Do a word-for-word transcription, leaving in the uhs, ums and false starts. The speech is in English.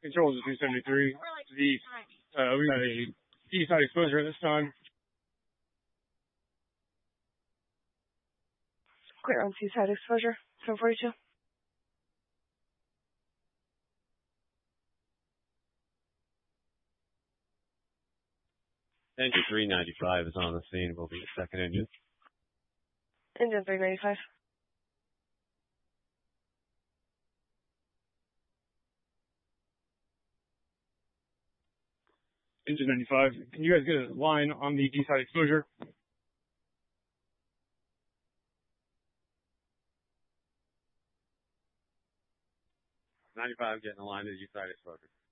Control is three seventy-three. The, uh, we got a D-side exposure at this time. Clear on C-side exposure, seven forty-two. Engine three ninety-five is on the scene. Will be the second engine. Engine three ninety-five. Engine ninety-five. Can you guys get a line on the D-side exposure? ninety-five getting a line to the D-side exposure.